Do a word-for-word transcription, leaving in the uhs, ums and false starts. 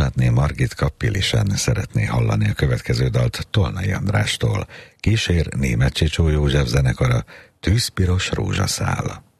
Salátné Margit Kappilisen szeretné hallani a következő dalt Tolnai Andrástól. Kísér Németh Csicsó József zenekara, Tűzpiros rózsaszál.